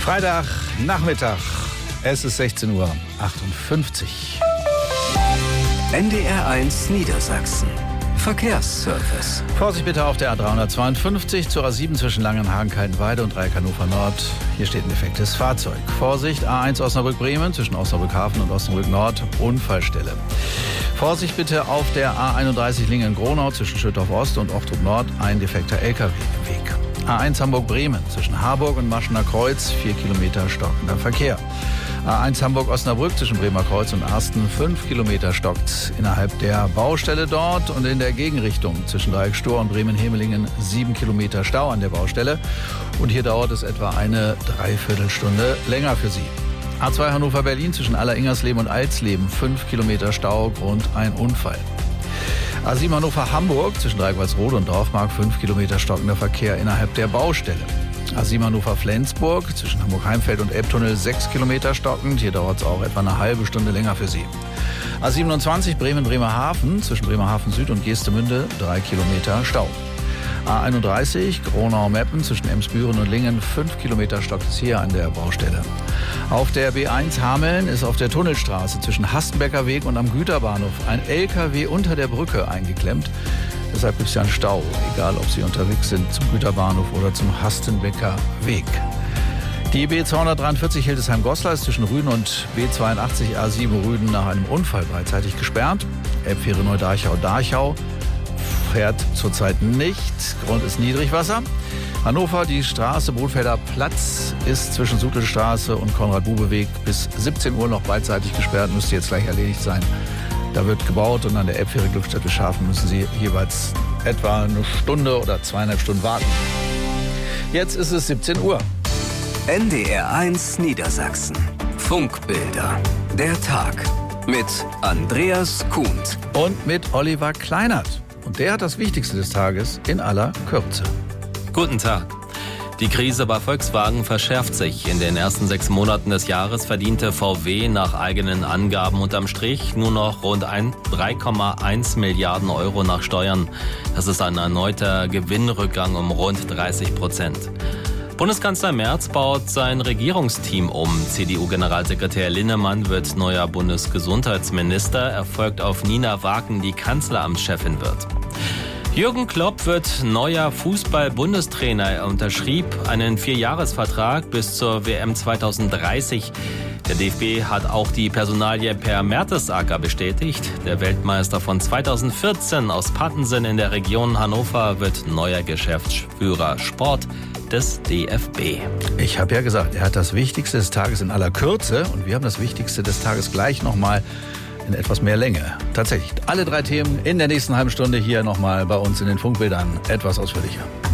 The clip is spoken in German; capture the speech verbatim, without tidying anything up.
Freitagnachmittag, es ist sechzehn Uhr achtundfünfzig. N D R eins Niedersachsen. Verkehrsservice. Vorsicht bitte auf der A dreihundertzweiundfünfzig zur A sieben zwischen Langenhagen, Kaltenweide und Dreieck Hannover Nord. Hier steht ein defektes Fahrzeug. Vorsicht, A eins Osnabrück-Bremen zwischen Osnabrück Hafen und Osnabrück Nord, Unfallstelle. Vorsicht bitte auf der A einunddreißig Lingen-Gronau zwischen Schüttorf Ost und Ochtrup Nord, ein defekter L K W im Weg. A eins Hamburg-Bremen zwischen Harburg und Maschener Kreuz, vier Kilometer stockender Verkehr. A eins Hamburg-Osnabrück zwischen Bremer Kreuz und Arsten, fünf Kilometer stockt innerhalb der Baustelle dort und in der Gegenrichtung zwischen Dreieck Stor und Bremen-Hemelingen sieben Kilometer Stau an der Baustelle. Und hier dauert es etwa eine Dreiviertelstunde länger für Sie. A zwei Hannover-Berlin zwischen Aller-Ingersleben und Alsleben, fünf Kilometer Stau, Grund ein Unfall. A sieben Hannover-Hamburg zwischen Dreieck-Walsrode und Dorfmark, fünf Kilometer stockender Verkehr innerhalb der Baustelle. A sieben Hannover-Flensburg zwischen Hamburg-Heimfeld und Elbtunnel, sechs Kilometer stockend. Hier dauert es auch etwa eine halbe Stunde länger für Sie. A siebenundzwanzig Bremen-Bremerhaven zwischen Bremerhaven Süd und Geestemünde, drei Kilometer Stau. A einunddreißig Gronau-Meppen zwischen Emsbüren und Lingen, fünf Kilometer stockt es hier an der Baustelle. Auf der B eins Hameln ist auf der Tunnelstraße zwischen Hastenbecker Weg und am Güterbahnhof ein L K W unter der Brücke eingeklemmt. Deshalb gibt es ja einen Stau, egal ob Sie unterwegs sind zum Güterbahnhof oder zum Hastenbecker Weg. Die B zweihundertdreiundvierzig Hildesheim-Goslar ist zwischen Rüden und B zweiundachtzig A sieben Rüden nach einem Unfall beidseitig gesperrt. Elbfähre Neu-Darchau-Darchau fährt zurzeit nicht. Grund ist Niedrigwasser. Hannover, die Straße Brunfelder Platz ist zwischen Sutelstraße und Konrad-Bube-Weg bis siebzehn Uhr noch beidseitig gesperrt, müsste jetzt gleich erledigt sein. Da wird gebaut und an der Elbfähre Glückstadt-Schafen müssen Sie jeweils etwa eine Stunde oder zweieinhalb Stunden warten. Jetzt ist es siebzehn Uhr. N D R eins Niedersachsen. Funkbilder. Der Tag. Mit Andreas Kuhnt. Und mit Oliver Kleinert. Und der hat das Wichtigste des Tages in aller Kürze. Guten Tag. Die Krise bei Volkswagen verschärft sich. In den ersten sechs Monaten des Jahres verdiente V W nach eigenen Angaben unterm Strich nur noch rund drei Komma eins Milliarden Euro nach Steuern. Das ist ein erneuter Gewinnrückgang um rund dreißig Prozent. Bundeskanzler Merz baut sein Regierungsteam um. C D U-Generalsekretär Linnemann wird neuer Bundesgesundheitsminister. Er folgt auf Nina Wagen, die Kanzleramtschefin wird. Jürgen Klopp wird neuer Fußball-Bundestrainer. Er unterschrieb einen Vierjahresvertrag bis zur W M zweitausenddreißig. Der D F B hat auch die Personalie Per Mertesacker bestätigt. Der Weltmeister von zweitausendvierzehn aus Pattensen in der Region Hannover wird neuer Geschäftsführer Sport des D F B. Ich habe ja gesagt, er hat das Wichtigste des Tages in aller Kürze und wir haben das Wichtigste des Tages gleich nochmal in etwas mehr Länge. Tatsächlich, alle drei Themen in der nächsten halben Stunde hier nochmal bei uns in den Funkbildern etwas ausführlicher.